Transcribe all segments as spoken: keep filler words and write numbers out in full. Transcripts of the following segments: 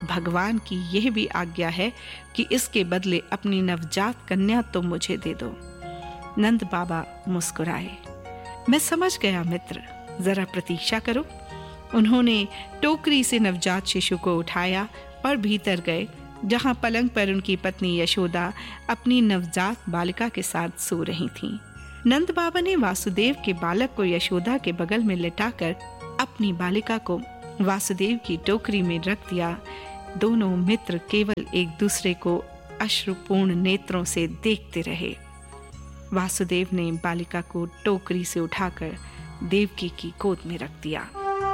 भगवान की यह भी आज्ञा है कि इसके बदले अपनी नवजात कन्या तुम मुझे दे दो। नंद बाबा मुस्कुराए। मैं समझ गया मित्र, जरा प्रतीक्षा करो। उन्होंने टोकरी से नवजात शिशु को उठाया और भीतर गए, जहां पलंग पर उनकी पत्नी यशोदा अपनी नवजात बालिका के साथ सो रही थीं। नंद बाबा ने वासुदेव के बालक को यशोदा के बगल में लिटाकर अपनी बालिका को वासुदेव की टोकरी में रख दिया। दोनों मित्र केवल एक दूसरे को अश्रुपूर्ण नेत्रों से देखते रहे। वासुदेव ने बालिका को टोकरी से उठाकर देवकी की गोद में रख दिया।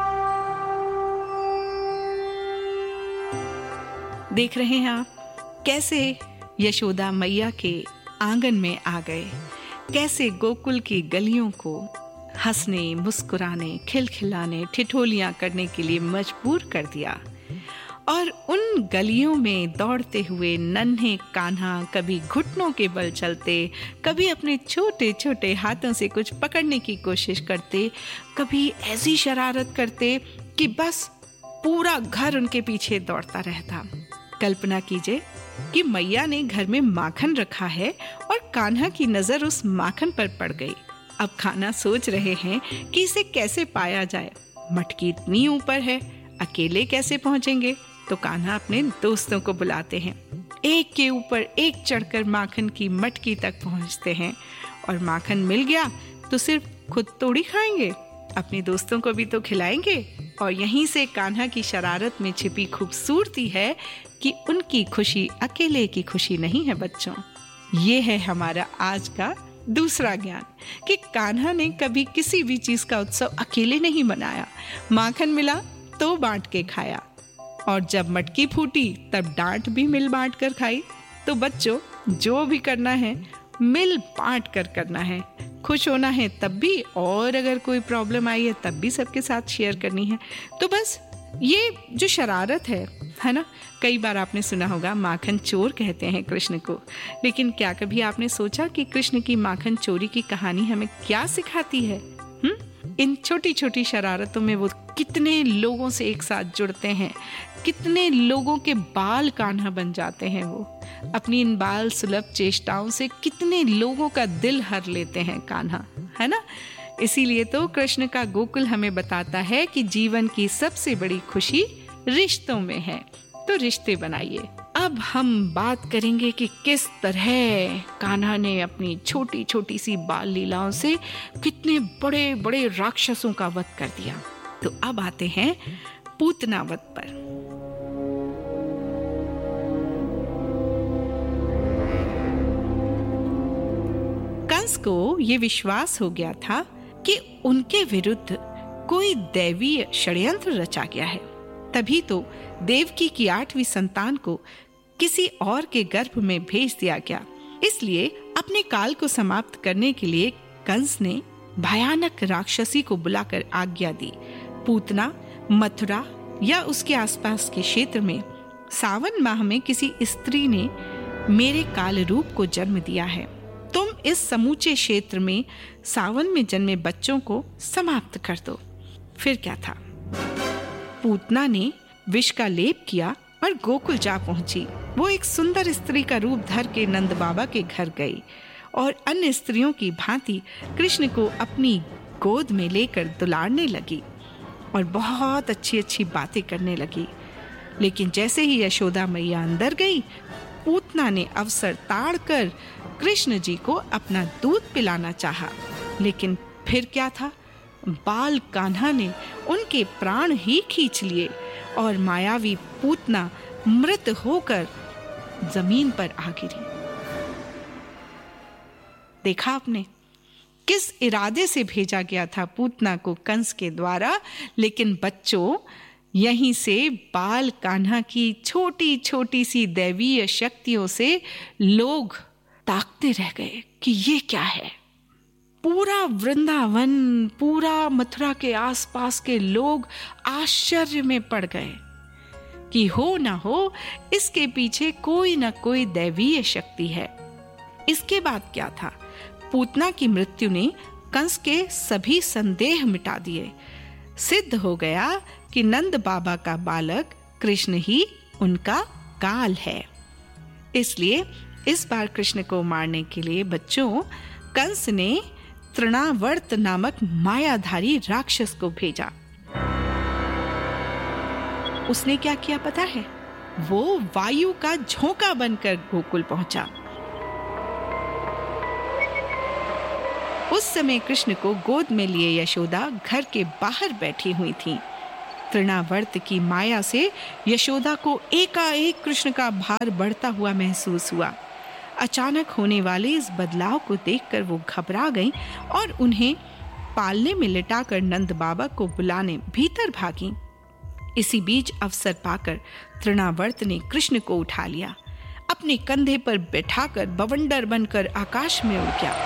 देख रहे हैं आप कैसे यशोदा मैया के आंगन में आ गए, कैसे गोकुल की गलियों को हंसने, मुस्कुराने, खिलखिलाने, ठिठोलियां करने के लिए मजबूर कर दिया। और उन गलियों में दौड़ते हुए नन्हे कान्हा कभी घुटनों के बल चलते, कभी अपने छोटे छोटे हाथों से कुछ पकड़ने की कोशिश करते, कभी ऐसी शरारत करते कि बस पूरा घर उनके पीछे दौड़ता रहता। कल्पना कीजिए कि मैया ने घर में माखन रखा है और कान्हा की नजर उस माखन पर पड़ गई। अब कान्हा सोच रहे हैं कि इसे कैसे पाया जाए। मटकी इतनी ऊपर है, अकेले कैसे पहुंचेंगे? तो कान्हा अपने दोस्तों को बुलाते हैं। एक के ऊपर एक चढ़कर माखन की मटकी तक पहुंचते हैं, और माखन मिल गया तो सिर्फ खुद थोड़ी खाएंगे, अपने दोस्तों को भी तो खिलाएंगे। और यहीं से कान्हा की शरारत में छिपी खूबसूरती है कि उनकी खुशी अकेले की खुशी नहीं है बच्चों। ये है हमारा आज का दूसरा ज्ञान कि कान्हा ने कभी किसी भी चीज का उत्सव अकेले नहीं मनाया। माखन मिला तो बांट के खाया, और जब मटकी फूटी तब डांट भी मिल बांट कर खाई। तो बच्चों, जो भी करना है मिल बांट कर करना है। खुश होना है तब भी, और अगर कोई प्रॉब्लम आई है तब भी सबके साथ शेयर करनी है। तो बस ये जो शरारत है है ना, कई बार आपने सुना होगा माखन चोर कहते हैं कृष्ण को। लेकिन क्या कभी आपने सोचा कि कृष्ण की माखन चोरी की कहानी हमें क्या सिखाती है? हुँ? इन छोटी छोटी शरारतों में वो कितने लोगों से एक साथ जुड़ते हैं, कितने लोगों के बाल कान्हा बन जाते हैं। वो अपनी इन बाल सुलभ चेष्टाओं से कितने लोगों का दिल हर लेते हैं कान्हा, है ना। इसीलिए तो कृष्ण का गोकुल हमें बताता है कि जीवन की सबसे बड़ी खुशी रिश्तों में है। तो रिश्ते बनाइए। अब हम बात करेंगे कि किस तरह कान्हा ने अपनी छोटी छोटी सी बाल लीलाओं से कितने बड़े बड़े राक्षसों का वध कर दिया। तो अब आते हैं पूतना वध पर। कंस को ये विश्वास हो गया था कि उनके विरुद्ध कोई दैवीय षड्यंत्र रचा गया है। तभी तो देवकी की आठवीं संतान को किसी और के गर्भ में भेज दिया गया। इसलिए अपने काल को समाप्त करने के लिए कंस ने भयानक राक्षसी को बुलाकर आज्ञा दी। पूतना मथुरा या उसके आसपास के क्षेत्र में सावन माह में किसी स्त्री ने मेरे काल रूप को जन्म दिया है। तुम इस समूचे क्षेत्र में सावन में जन्मे बच्चों को समाप्त कर दो। फिर क्या था, पूतना ने विष का लेप किया और गोकुल जा पहुंची। वो एक सुंदर स्त्री का रूप धर के नंद बाबा के घर गई और अन्य स्त्रियों की भांति कृष्ण को अपनी गोद में लेकर दुलारने लगी और बहुत अच्छी अच्छी बातें करने लगी। लेकिन जैसे ही यशोदा मैया अंदर गई, पूतना ने अवसर ताड़ कर कृष्ण जी को अपना दूध पिलाना चाहा। लेकिन फिर क्या था, बाल कान्हा ने उनके प्राण ही खींच लिए और मायावी पूतना मृत होकर जमीन पर आ गिरी। देखा आपने किस इरादे से भेजा गया था पूतना को कंस के द्वारा। लेकिन बच्चों, यहीं से बाल कान्हा की छोटी छोटी सी दैवीय शक्तियों से लोग ताकते रह गए कि ये क्या है। पूरा वृंदावन, पूरा मथुरा के आसपास के लोग आश्चर्य में पड़ गए कि हो ना हो इसके पीछे कोई ना कोई दैवीय शक्ति है। इसके बाद क्या था, पूतना की मृत्यु ने कंस के सभी संदेह मिटा दिए। सिद्ध हो गया कि नंद बाबा का बालक कृष्ण ही उनका काल है। इसलिए इस बार कृष्ण को मारने के लिए बच्चों कंस ने तृणावर्त नामक मायाधारी राक्षस को भेजा। उसने क्या किया पता है? वो वायु का झोंका बनकर गोकुल पहुंचा। उस समय कृष्ण को गोद में लिए यशोदा घर के बाहर बैठी हुई थी। तृणावर्त की माया से यशोदा को एकाएक कृष्ण का भार बढ़ता हुआ महसूस हुआ। अचानक होने वाले इस बदलाव को देखकर वो घबरा गईं और उन्हें पालने में लिटाकर नंद बाबा को बुलाने भीतर भागीं। इसी बीच अवसर पाकर तृणावर्त ने कृष्ण को उठा लिया, अपने कंधे पर बैठाकर बवंडर बनकर आकाश में उड़ गया।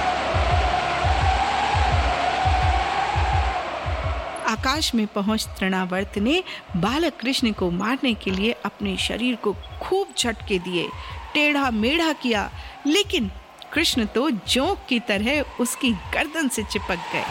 आकाश में पहुंच तृणावर्त ने बालक कृष्ण को मारने के लिए अपने शरीर को खूब झटके दिए, टेढ़ा मेढ़ा किया, लेकिन कृष्ण तो जोंक की तरह उसकी गर्दन से चिपक गए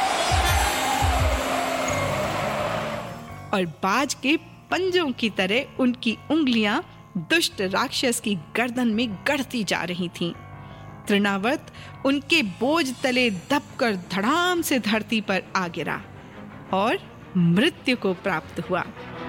और बाज के पंजों की तरह उनकी उंगलियां दुष्ट राक्षस की गर्दन में गड़ती जा रही थीं। तृणावर्त उनके बोझ तले दबकर धड़ाम से धरती पर आ गिरा और मृत्यु को प्राप्त हुआ।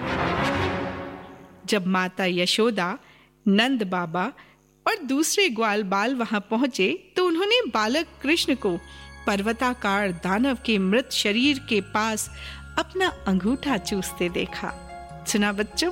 जब माता यशोदा, नंद बाबा और दूसरे ग्वाल बाल वहां पहुंचे तो उन्होंने बालक कृष्ण को पर्वताकार दानव के मृत शरीर के पास अपना अंगूठा चूसते देखा। सुना बच्चों,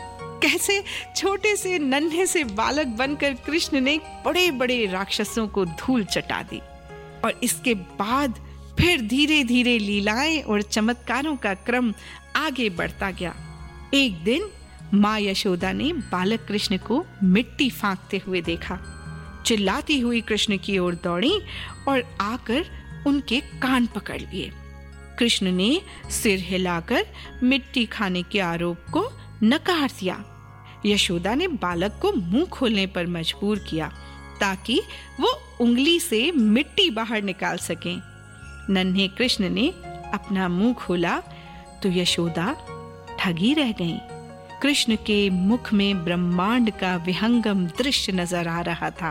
कैसे छोटे से नन्हे से बालक बनकर कृष्ण ने बड़े बड़े राक्षसों को धूल चटा दी और इसके बाद फिर धीरे धीरे लीलाएं और चमत्कारों का क्रम आगे बढ़ता गया। एक दिन माँ यशोदा ने बालक कृष्ण को मिट्टी फांकते हुए देखा। चिल्लाती हुई कृष्ण की ओर दौड़ी और आकर उनके कान पकड़ लिए। कृष्ण ने सिर हिलाकर मिट्टी खाने के आरोप को नकार दिया। यशोदा ने बालक को मुंह खोलने पर मजबूर किया ताकि वो उंगली से मिट्टी बाहर निकाल सकें। नन्हे कृष्ण ने अपना मुंह खोला तो यशोदा ठगी रह गईं। कृष्ण के मुख में ब्रह्मांड का विहंगम दृश्य नजर आ रहा था।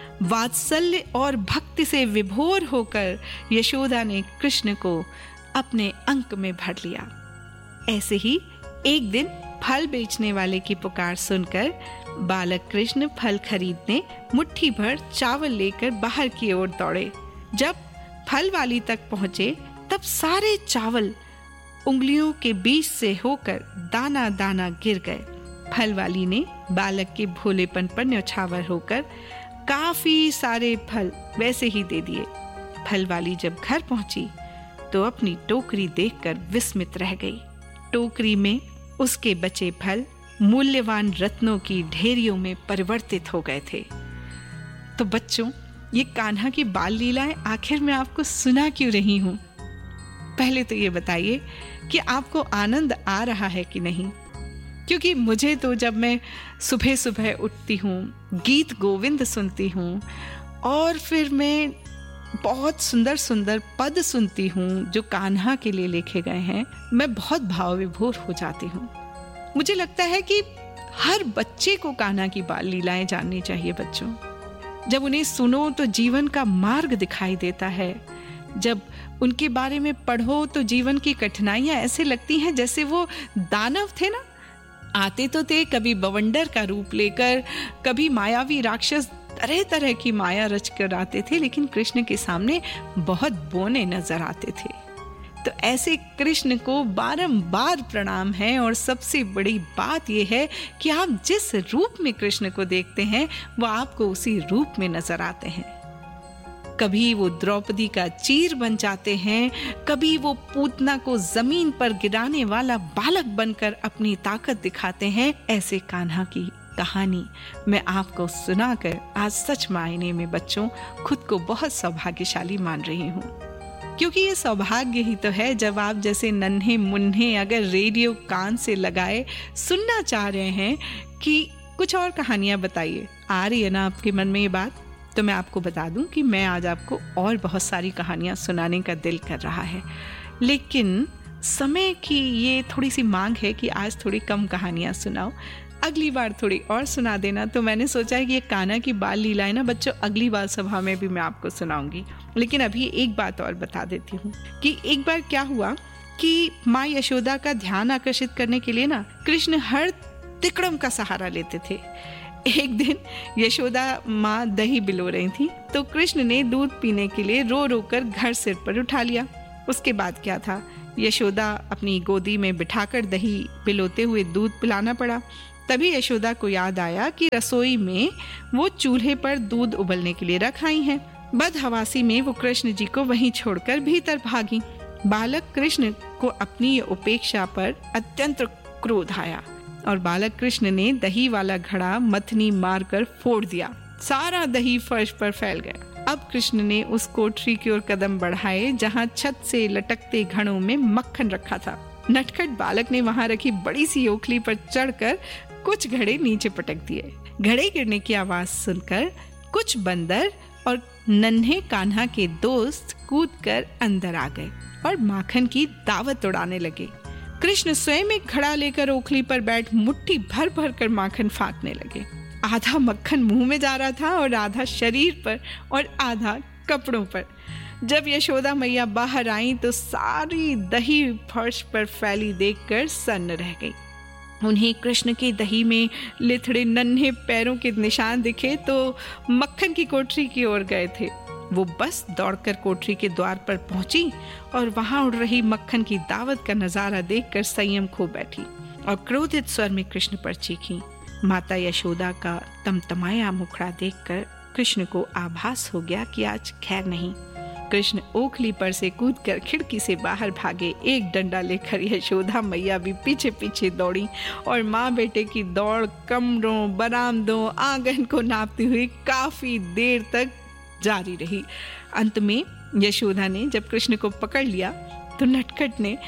वात्सल्य और भक्ति से विभोर होकर यशोदा ने कृष्ण को अपने अंक में भर लिया। ऐसे ही एक दिन फल बेचने वाले की पुकार सुनकर बालक कृष्ण फल खरीदने मुट्ठी भर चावल लेकर बाहर की ओर दौड़े। जब फल वाली तक पहुंचे तब सारे चावल उंगलियों के बीच से होकर दाना दाना गिर गए। फल वाली ने बालक के भोलेपन पर न्यौछावर होकर काफी सारे फल वैसे ही दे दिए। फल वाली जब घर पहुंची तो अपनी टोकरी देखकर विस्मित रह गई। टोकरी में उसके बचे फल मूल्यवान रत्नों की ढेरियों में परिवर्तित हो गए थे। तो बच्चों, ये कान्हा की बाल लीलाएं आखिर मैं आपको सुना क्यों रही हूँ? पहले तो ये बताइए कि आपको आनंद आ रहा है कि नहीं? क्योंकि मुझे तो जब मैं सुबह सुबह उठती हूँ, गीत गोविंद सुनती हूँ और फिर मैं बहुत सुंदर सुंदर पद सुनती हूँ जो कान्हा के लिए लिखे गए हैं, मैं बहुत भाव विभोर हो जाती हूँ। मुझे लगता है कि हर बच्चे को कान्हा की बाल लीलाएं जाननी चाहिए बच्चों। जब उन्हें सुनो तो जीवन का मार्ग दिखाई देता है। जब उनके बारे में पढ़ो तो जीवन की कठिनाइयां ऐसे लगती हैं जैसे वो दानव थे ना, आते तो थे कभी बवंडर का रूप लेकर, कभी मायावी राक्षस तरह तरह की माया रच कर आते थे, लेकिन कृष्ण के सामने बहुत बोने नजर आते थे। तो ऐसे कृष्ण को बारंबार प्रणाम है और सबसे बड़ी बात यह है कि आप जिस रूप में कृष्ण को देखते हैं वो आपको उसी रूप में नजर आते हैं। कभी वो द्रौपदी का चीर बन जाते हैं, कभी वो पूतना को जमीन पर गिराने वाला बालक बनकर अपनी ताकत दिखाते हैं। ऐसे कान्हा की कहानी मैं आपको सुनाकर आज सच मायने में बच्चों खुद को बहुत सौभाग्यशाली मान रही हूँ, क्योंकि ये सौभाग्य ही तो है जब आप जैसे नन्हे मुन्ने अगर रेडियो कान से लगाए सुनना चाह रहे हैं कि कुछ और कहानियां बताइए। आ रही है ना आपके मन में ये बात? तो मैं आपको बता दूं कि मैं आज आपको और बहुत सारी कहानियां सुनाने का दिल कर रहा है, लेकिन समय की ये थोड़ी सी मांग है कि आज थोड़ी कम कहानियाँ सुनाओ, अगली बार थोड़ी और सुना देना। तो मैंने सोचा है कि ये कान्हा की बाल लीलाएं ना बच्चों अगली बाल सभा में भी मैं आपको सुनाऊंगी। लेकिन अभी एक बात और बता देती हूँ कि एक बार क्या हुआ कि माँ यशोदा का ध्यान आकर्षित करने के लिए ना कृष्ण हर तिकड़म का सहारा लेते थे। एक दिन यशोदा माँ दही बिलो रही थी तो कृष्ण ने दूध पीने के लिए रो रो कर घर सिर पर उठा लिया। उसके बाद क्या था, यशोदा अपनी गोदी में बिठाकर दही बिलोते हुए दूध पिलाना पड़ा। तभी यशोदा को याद आया कि रसोई में वो चूल्हे पर दूध उबलने के लिए रख आई हैं। बदहवासी में वो कृष्ण जी को वहीं छोड़कर भीतर भागी। बालक कृष्ण को अपनी ये उपेक्षा पर अत्यंत क्रोध आया और बालक कृष्ण ने दही वाला घड़ा मथनी मारकर फोड़ दिया। सारा दही फर्श पर फैल गया। अब कृष्ण ने उस कोठरी की ओर कदम बढ़ाए जहां छत से लटकते घड़ों में मक्खन रखा था। नटखट बालक ने वहां रखी बड़ी सी ओखली पर चढ़कर कुछ घड़े नीचे पटक दिए। घड़े गिरने की आवाज सुनकर कुछ बंदर और नन्हे कान्हा के दोस्त कूदकर अंदर आ गए और माखन की दावत उड़ाने लगे। कृष्ण स्वयं एक घड़ा लेकर ओखली पर बैठ मुट्ठी भर भर कर माखन फाँकने लगे। आधा मक्खन मुंह में जा रहा था और आधा शरीर पर और आधा कपड़ों पर। जब यशोदा मैया बाहर आई तो सारी दही फर्श पर फैली देखकर सन्न रह गई। उन्हें कृष्ण के दही में लिथड़े नन्हे पैरों के निशान दिखे तो मक्खन की कोठरी की ओर गए थे। वो बस दौड़कर कोठरी के द्वार पर पहुंची और वहां उड़ रही मक्खन की दावत का नजारा देखकर संयम खो बैठी और क्रोधित स्वर में कृष्ण पर चीखी। माता यशोदा का तमतमाया मुखड़ा देखकर कृष्ण को आभास हो गया कि आज खैर नहीं। कृष्ण ओखली पर से कूदकर खिड़की से बाहर भागे। एक डंडा लेकर यशोदा मैया भी पीछे पीछे दौड़ी और माँ बेटे की दौड़ कमरों, बरामदों, आंगन को नापती हुई काफी देर तक जारी रही। अंत में यशोदा ने जब कृष्ण को पकड़ लिया तो नटखट ने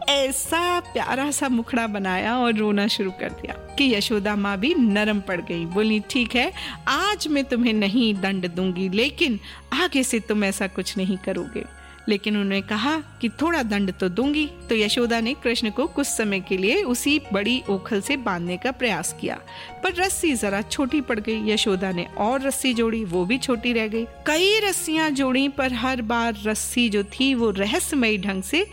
ऐसा प्यारा सा मुखड़ा बनाया और रोना शुरू कर दिया कि यशोदा माँ भी नरम पड़ गई। बोली, ठीक है, आज मैं तुम्हें नहीं दंड दूंगी, लेकिन आगे से तुम ऐसा कुछ नहीं करोगे। लेकिन उन्होंने कहा कि थोड़ा दंड तो दूंगी। तो यशोदा ने कृष्ण को कुछ समय के लिए उसी बड़ी ओखल से बांधने का प्रयास किया, पर रस्सी जरा छोटी पड़ गई। यशोदा ने और रस्सी जोड़ी, वो भी छोटी रह गई। कई रस्सियां जोड़ी पर हर बार रस्सी जो थी वो रहस्यमयी ढंग से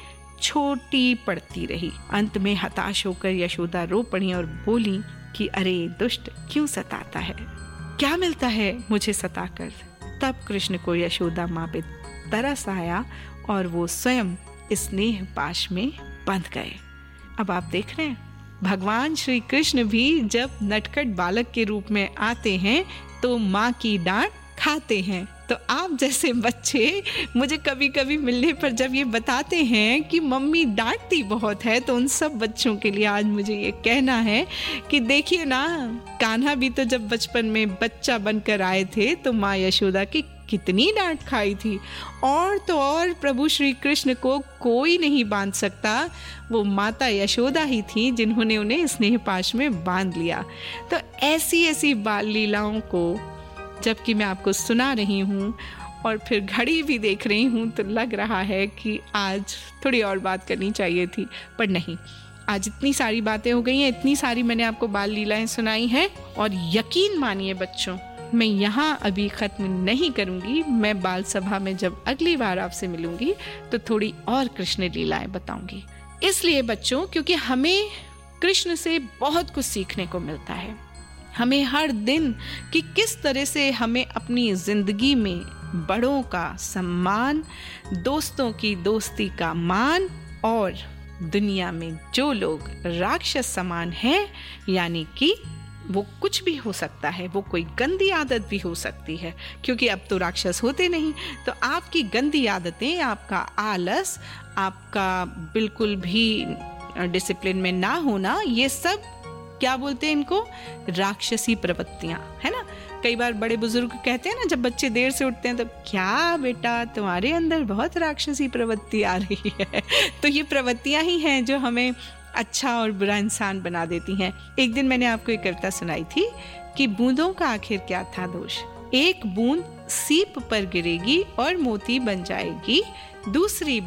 छोटी पड़ती रही। अंत में हताश होकर यशोदा रो पड़ी और बोली कि अरे दुष्ट, क्यों सताता है, क्या मिलता है मुझे सताकर। तब कृष्ण को यशोदा माँ पे तरस आया और वो स्वयं स्नेह पाश में बंध गए। अब आप देख रहे हैं, भगवान श्री कृष्ण भी जब नटखट बालक के रूप में आते हैं तो माँ की डांट खाते हैं। तो आप जैसे बच्चे मुझे कभी कभी मिलने पर जब ये बताते हैं कि मम्मी डांटती बहुत है, तो उन सब बच्चों के लिए आज मुझे ये कहना है कि देखिए ना, कान्हा भी तो जब बचपन में बच्चा बनकर आए थे तो माँ यशोदा की कितनी डांट खाई थी। और तो और प्रभु श्री कृष्ण को कोई नहीं बांध सकता, वो माता यशोदा ही थी जिन्होंने उन्हें स्नेह पाश में बांध लिया। तो ऐसी ऐसी बाल लीलाओं को जबकि मैं आपको सुना रही हूँ और फिर घड़ी भी देख रही हूँ तो लग रहा है कि आज थोड़ी और बात करनी चाहिए थी, पर नहीं, आज इतनी सारी बातें हो गई हैं, इतनी सारी मैंने आपको बाल लीलाएं सुनाई हैं। और यकीन मानिए बच्चों, मैं यहाँ अभी ख़त्म नहीं करूँगी। मैं बाल सभा में जब अगली बार आपसे मिलूँगी तो थोड़ी और कृष्ण लीलाएं बताऊँगी। इसलिए बच्चों, क्योंकि हमें कृष्ण से बहुत कुछ सीखने को मिलता है। हमें हर दिन कि किस तरह से हमें अपनी जिंदगी में बड़ों का सम्मान, दोस्तों की दोस्ती का मान, और दुनिया में जो लोग राक्षस समान हैं, यानी कि वो कुछ भी हो सकता है, वो कोई गंदी आदत भी हो सकती है, क्योंकि अब तो राक्षस होते नहीं। तो आपकी गंदी आदतें, आपका आलस, आपका बिल्कुल भी डिसिप्लिन में ना होना, ये सब क्या बोलते हैं इनको, राक्षसी प्रवृत्तियां, है ना। कई बार बड़े बुजुर्ग कहते हैं ना, जब बच्चे देर से उठते हैं तो, क्या बेटा तुम्हारे अंदर बहुत राक्षसी प्रवृत्ति आ रही है। तो ये प्रवृत्तियां ही हैं जो हमें अच्छा और बुरा इंसान बना देती हैं। एक दिन मैंने आपको एक कविता सुनाई थी कि बूंदों का आखिर क्या था दोष, एक बूंद सीप पर गिरेगी और मोती बन जाएगी, दूसरी बूंद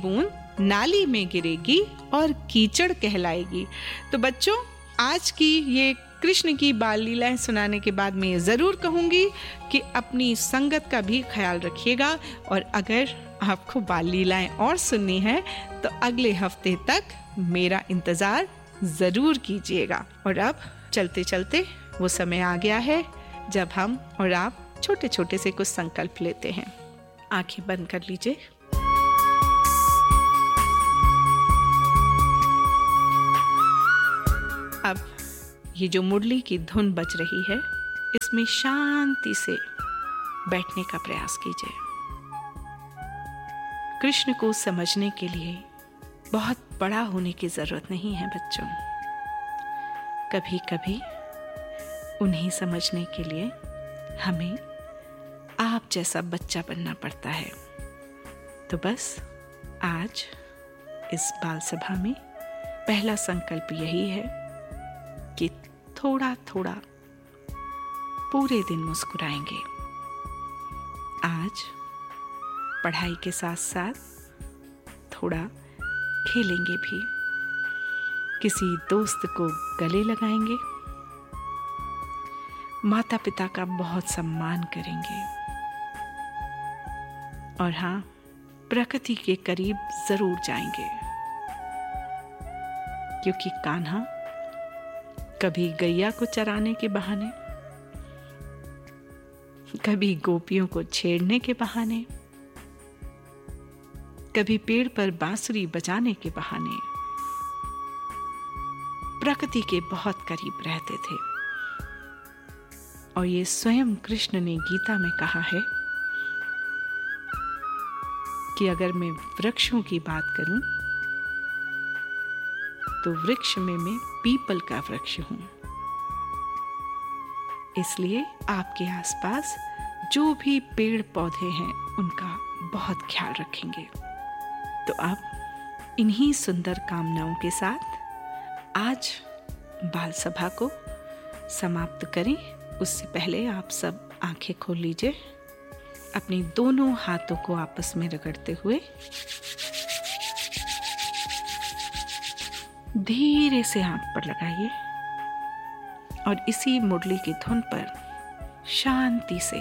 नाली में गिरेगी और कीचड़ कहलाएगी। तो बच्चों, आज की ये कृष्ण की बाल लीलाएं सुनाने के बाद मैं ये ज़रूर कहूँगी कि अपनी संगत का भी ख्याल रखिएगा, और अगर आपको बाल लीलाएं और सुननी है तो अगले हफ्ते तक मेरा इंतज़ार ज़रूर कीजिएगा। और अब चलते चलते वो समय आ गया है जब हम और आप छोटे छोटे से कुछ संकल्प लेते हैं। आंखें बंद कर लीजिए। अब ये जो मुरली की धुन बज रही है, इसमें शांति से बैठने का प्रयास कीजिए। कृष्ण को समझने के लिए बहुत बड़ा होने की जरूरत नहीं है बच्चों। कभी कभी उन्हें समझने के लिए हमें आप जैसा बच्चा बनना पड़ता है। तो बस आज इस बाल सभा में पहला संकल्प यही है कि थोड़ा थोड़ा पूरे दिन मुस्कुराएंगे। आज पढ़ाई के साथ साथ थोड़ा खेलेंगे भी, किसी दोस्त को गले लगाएंगे, माता पिता का बहुत सम्मान करेंगे, और हाँ, प्रकृति के करीब जरूर जाएंगे, क्योंकि कान्हा कभी गैया को चराने के बहाने, कभी गोपियों को छेड़ने के बहाने, कभी पेड़ पर बांसुरी बजाने के बहाने प्रकृति के बहुत करीब रहते थे। और ये स्वयं कृष्ण ने गीता में कहा है कि अगर मैं वृक्षों की बात करूं तो वृक्ष में मैं पीपल का वृक्ष हूं। इसलिए आपके आसपास जो भी पेड़ पौधे हैं उनका बहुत ख्याल रखेंगे। तो अब इन्हीं सुंदर कामनाओं के साथ आज बाल सभा को समाप्त करें। उससे पहले आप सब आंखें खोल लीजिए, अपनी दोनों हाथों को आपस में रगड़ते हुए धीरे से आंख पर लगाइए, और इसी मुरली की धुन पर शांति से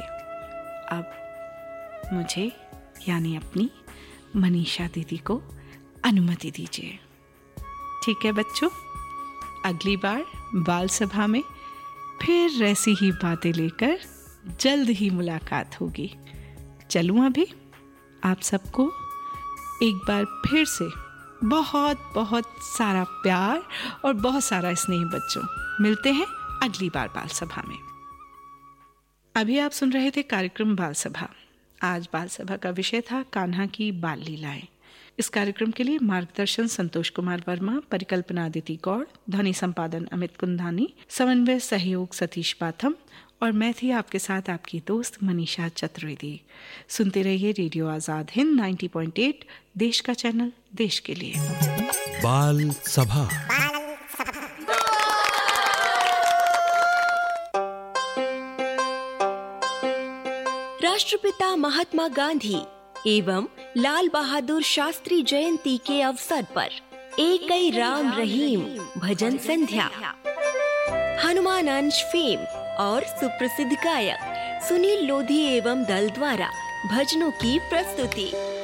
अब मुझे यानी अपनी मनीषा दीदी को अनुमति दीजिए। ठीक है बच्चों, अगली बार बाल सभा में फिर ऐसी ही बातें लेकर जल्द ही मुलाकात होगी। चलूं अभी आप सबको एक बार फिर से बहुत बहुत सारा प्यार और बहुत सारा स्नेह बच्चों। मिलते हैं अगली बार बाल सभा में। अभी आप सुन रहे थे कार्यक्रम बाल सभा। आज बाल सभा का विषय था कान्हा की बाल लीलाएं। इस कार्यक्रम के लिए मार्गदर्शन संतोष कुमार वर्मा, परिकल्पना अदिति गौड़, ध्वनि संपादन अमित कुंदानी, समन्वय सहयोग सतीश पाथम, और मैं थी आपके साथ आपकी दोस्त मनीषा चतुर्वेदी। सुनते रहिए रेडियो आजाद हिंद नब्बे पॉइंट आठ, देश का चैनल, देश के लिए। बाल सभा। राष्ट्रपिता महात्मा गांधी एवं लाल बहादुर शास्त्री जयंती के अवसर पर एकई राम रहीम भजन संध्या, हनुमान अंश फेम और सुप्रसिद्ध गायक सुनील लोधी एवं दल द्वारा भजनों की प्रस्तुति।